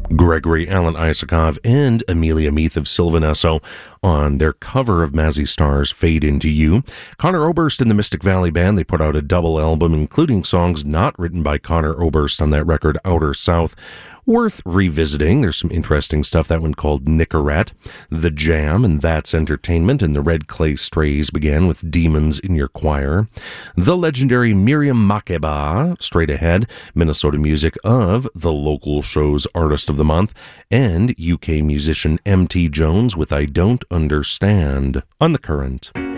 Gregory Alan Isakov and Amelia Meath of Sylvan Esso on their cover of Mazzy Star's Fade Into You. Connor Oberst and the Mystic Valley Band, they put out a double album including songs not written by Connor Oberst on that record, Outer South. Worth revisiting. There's some interesting stuff. That one called Nicorette, The Jam, and That's Entertainment, and the Red Clay Strays began with Demons in Your Choir. The legendary Miriam Makeba, straight ahead, Minnesota music of the local show's Artist of the Month, and UK musician M.T. Jones with I Don't Understand on The Current.